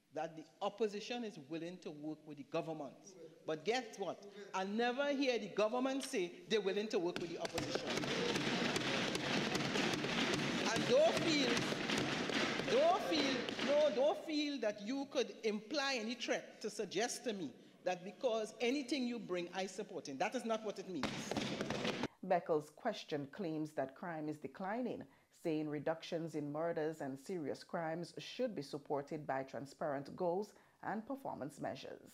that the opposition is willing to work with the government. But guess what? I never hear the government say they're willing to work with the opposition. And don't feel that you could imply any threat to suggest to me that because anything you bring, I support it. That is not what it means. Beckles questioned claims that crime is declining, saying reductions in murders and serious crimes should be supported by transparent goals and performance measures.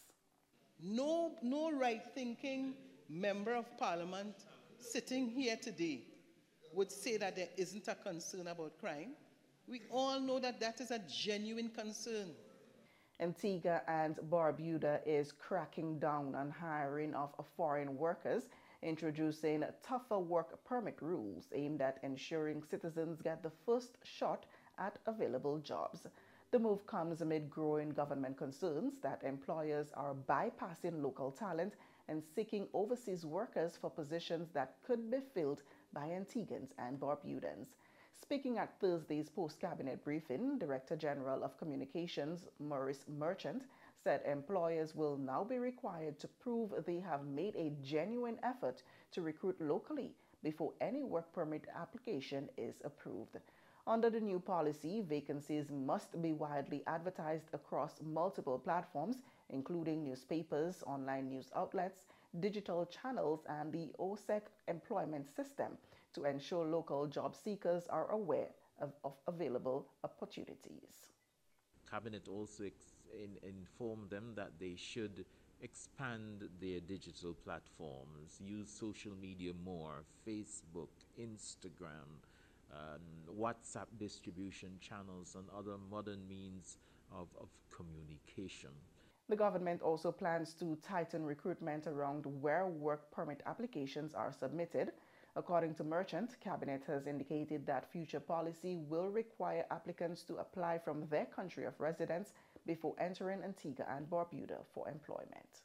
No right-thinking member of parliament sitting here today would say that there isn't a concern about crime. We all know that that is a genuine concern. Antigua and Barbuda is cracking down on hiring of foreign workers, introducing tougher work permit rules aimed at ensuring citizens get the first shot at available jobs. The move comes amid growing government concerns that employers are bypassing local talent and seeking overseas workers for positions that could be filled by Antiguans and Barbudans. Speaking at Thursday's post-cabinet briefing, Director General of Communications, Maurice Merchant, said employers will now be required to prove they have made a genuine effort to recruit locally before any work permit application is approved. Under the new policy, vacancies must be widely advertised across multiple platforms, including newspapers, online news outlets, digital channels, and the OSEC employment system to ensure local job seekers are aware of available opportunities. Cabinet also informed them that they should expand their digital platforms, use social media more, Facebook, Instagram, WhatsApp distribution channels, and other modern means of communication. The government also plans to tighten recruitment around where work permit applications are submitted. According to Merchant, Cabinet has indicated that future policy will require applicants to apply from their country of residence before entering Antigua and Barbuda for employment.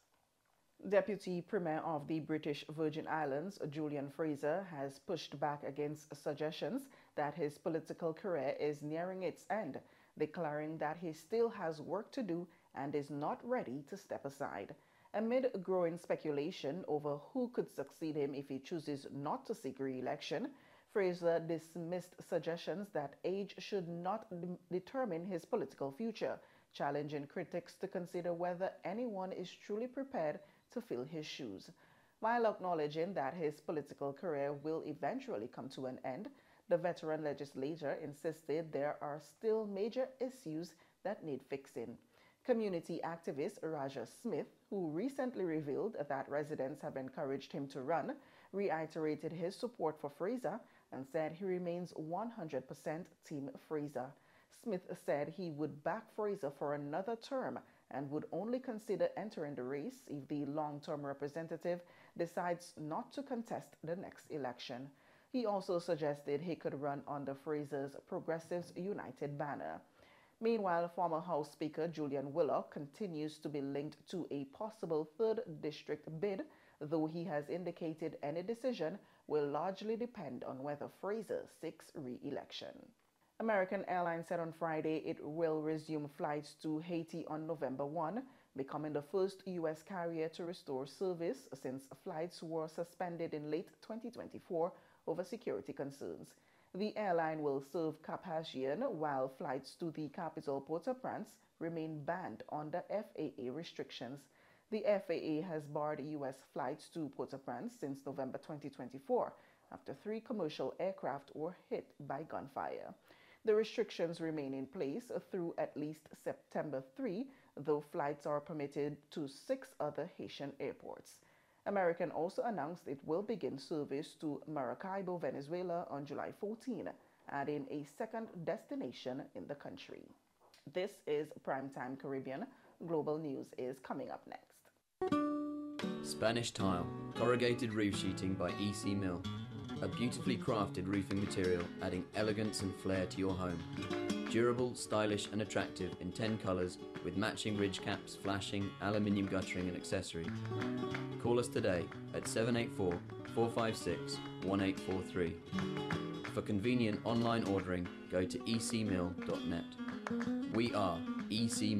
Deputy Premier of the British Virgin Islands, Julian Fraser, has pushed back against suggestions that his political career is nearing its end, declaring that he still has work to do and is not ready to step aside. Amid growing speculation over who could succeed him if he chooses not to seek re-election, Fraser dismissed suggestions that age should not determine his political future, challenging critics to consider whether anyone is truly prepared to fill his shoes. While acknowledging that his political career will eventually come to an end, the veteran legislator insisted there are still major issues that need fixing. Community activist Raja Smith, who recently revealed that residents have encouraged him to run, reiterated his support for Fraser and said he remains 100% Team Fraser. Smith said he would back Fraser for another term and would only consider entering the race if the long-term representative decides not to contest the next election. He also suggested he could run under Fraser's Progressives United banner. Meanwhile, former House Speaker Julian Willock continues to be linked to a possible 3rd District bid, though he has indicated any decision will largely depend on whether Fraser seeks re-election. American Airlines said on Friday it will resume flights to Haiti on November 1, becoming the first U.S. carrier to restore service since flights were suspended in late 2024 over security concerns. The airline will serve Cap-Haitien while flights to the capital Port-au-Prince remain banned under FAA restrictions. The FAA has barred U.S. flights to Port-au-Prince since November 2024 after 3 commercial aircraft were hit by gunfire. The restrictions remain in place through at least September 3, though flights are permitted to 6 other Haitian airports. American also announced it will begin service to Maracaibo, Venezuela on July 14, adding a second destination in the country. This is Primetime Caribbean. Global News is coming up next. Spanish Tile, corrugated roof sheeting by EC Mill. A beautifully crafted roofing material adding elegance and flair to your home. Durable, stylish and attractive in 10 colours with matching ridge caps, flashing, aluminium guttering and accessory. Call us today at 784 456 1843. For convenient online ordering, go to ecmill.net. We are EC